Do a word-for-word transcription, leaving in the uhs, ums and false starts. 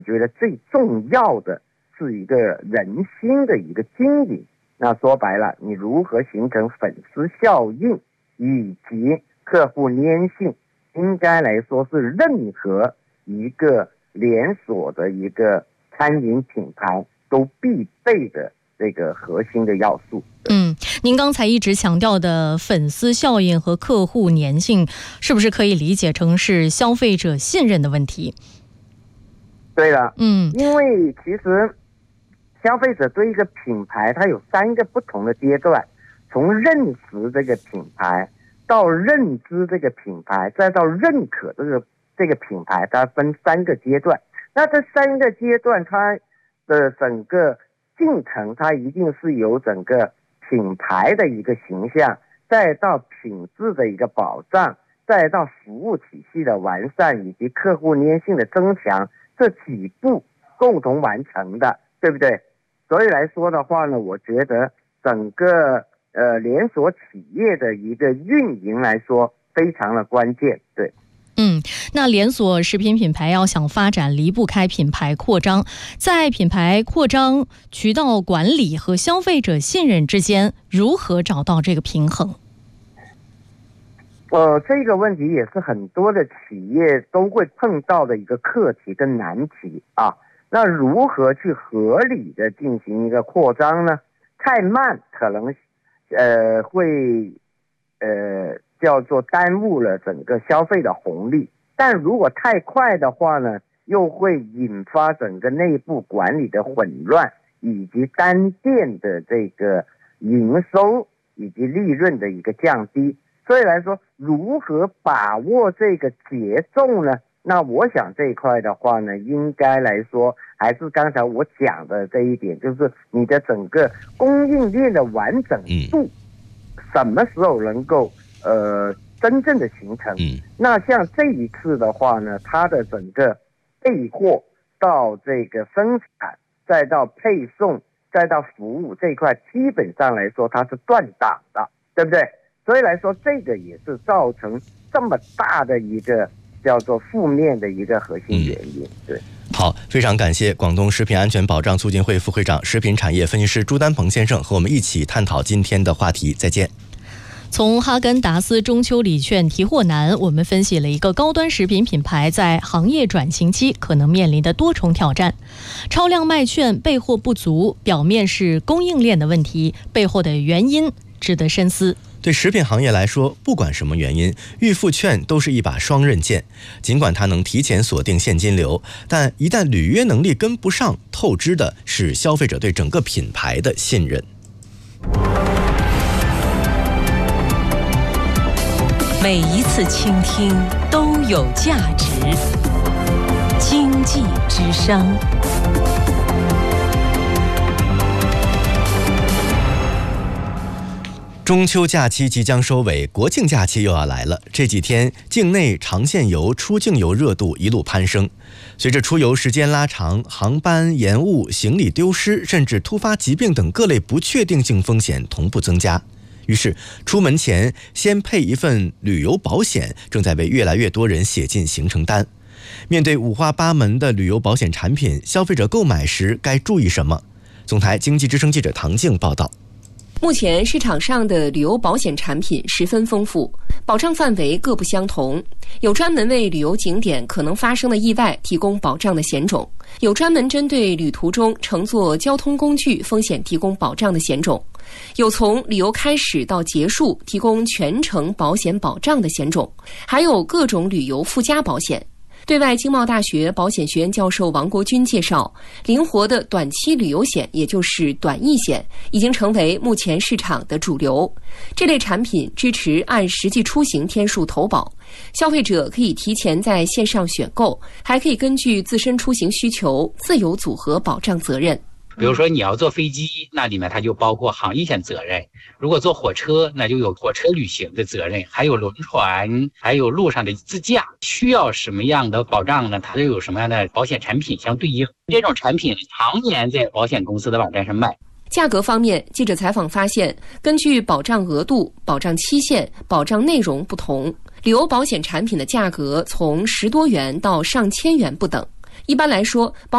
觉得最重要的是一个人心的一个经营。那说白了，你如何形成粉丝效应以及客户粘性，应该来说是任何一个连锁的一个餐饮品牌都必备的这个核心的要素。 嗯，您刚才一直强调的粉丝效应和客户粘性，是不是可以理解成是消费者信任的问题？ 对了， 嗯， 因为其实消费者对一个品牌，它有三个不同的阶段，从认识这个品牌到认知这个品牌，再到认可这个这个品牌，它分三个阶段。那这三个阶段，它的整个进程，它一定是由整个品牌的一个形象，再到品质的一个保障，再到服务体系的完善，以及客户粘性的增强，这几步共同完成的，对不对？所以来说的话呢，我觉得整个呃连锁企业的一个运营来说非常的关键。对， 嗯，那连锁食品品牌要想发展，离不开品牌扩张。在品牌扩张、渠道管理和消费者信任之间，如何找到这个平衡？ 呃，这个问题也是很多的企业都会碰到的一个课题跟难题啊。那如何去合理的进行一个扩张呢？太慢可能呃会呃叫做耽误了整个消费的红利，但如果太快的话呢，又会引发整个内部管理的混乱，以及单店的这个营收以及利润的一个降低。所以来说，如何把握这个节奏呢？那我想这一块的话呢，应该来说还是刚才我讲的这一点，就是你的整个供应链的完整度，什么时候能够呃真正的形成？那像这一次的话呢，它的整个备货到这个生产，再到配送，再到服务这一块，基本上来说它是断档的，对不对？所以来说，这个也是造成这么大的一个叫做负面的一个核心原因。对， 好，非常感谢广东食品安全保障促进会副会长、食品产业分析师朱丹鹏先生和我们一起探讨今天的话题。再见。 从哈根达斯中秋礼券提货难，我们分析了一个高端食品品牌在行业转型期可能面临的多重挑战。超量卖券备货不足，表面是供应链的问题，背后的原因值得深思。 对食品行业来说，不管什么原因，预付券都是一把双刃剑。尽管它能提前锁定现金流，但一旦履约能力跟不上，透支的是消费者对整个品牌的信任。 每一次倾听都有价值。经济之声。 中秋假期即将收尾，国庆假期又要来了。这几天境内长线游、出境游热度一路攀升。随着出游时间拉长，航班延误、行李丢失，甚至突发疾病等各类不确定性风险同步增加。于是出门前先配一份旅游保险正在被越来越多人写进行程单。面对五花八门的旅游保险产品，消费者购买时该注意什么？总台经济之声记者唐静报道。 目前市场上的旅游保险产品十分丰富，保障范围各不相同，有专门为旅游景点可能发生的意外提供保障的险种，有专门针对旅途中乘坐交通工具风险提供保障的险种，有从旅游开始到结束提供全程保险保障的险种，还有各种旅游附加保险。对外经贸大学保险学院教授王国军介绍，灵活的短期旅游险，也就是短疫险，已经成为目前市场的主流。这类产品支持按实际出行天数投保，消费者可以提前在线上选购，还可以根据自身出行需求自由组合保障责任。 比如说你要坐飞机，那里面它就包括航业险责任；如果坐火车，那就有火车旅行的责任，还有轮船，还有路上的自驾。需要什么样的保障呢？它就有什么样的保险产品相对应。这种产品常年在保险公司的网站上卖。 价格方面，记者采访发现，根据保障额度、保障期限、保障内容不同，旅游保险产品的价格从十多元到上千元不等。一般来说，保